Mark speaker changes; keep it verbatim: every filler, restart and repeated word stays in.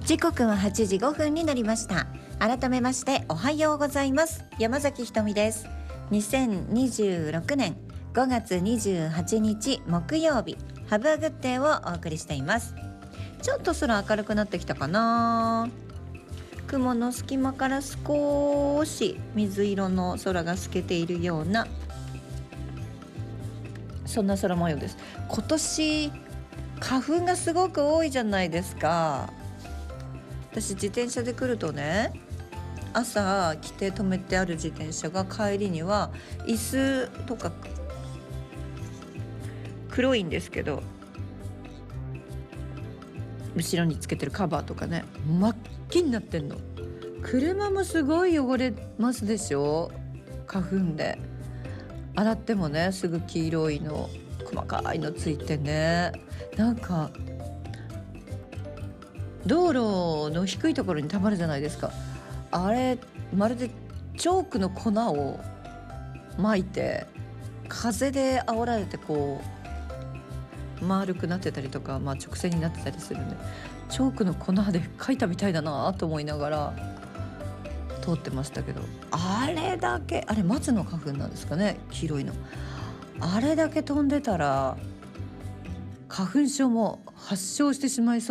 Speaker 1: 時刻ははちじごふんになりました。改めましておはようございます。山崎ひとみです。にせんにじゅうろくねんごがつにじゅうはちにち木曜日、ハブアグッデーをお送りしています。ちょっと空明るくなってきたかな。雲の隙間から少し水色の空が透けているような、そんな空模様です。今年花粉がすごく多いじゃないですか。私自転車で来るとね、朝来て止めてある自転車が帰りには椅子とか黒いんですけど、後ろにつけてるカバーとかね、真っ黄になってんの。車もすごい汚れますでしょ、花粉で。洗ってもね、すぐ黄色いの細かいのついてね、なんか道路の低いところにたまるじゃないですか。あれまるでチョークの粉を撒いて風で煽られてこう丸くなってたりとか、まあ、直線になってたりするんで、チョークの粉で描いたみたいだなと思いながら通ってましたけど、あれだけ、あれ松の花粉なんですかね、黄色いの。あれだけ飛んでたら花粉症も発症してしまいそう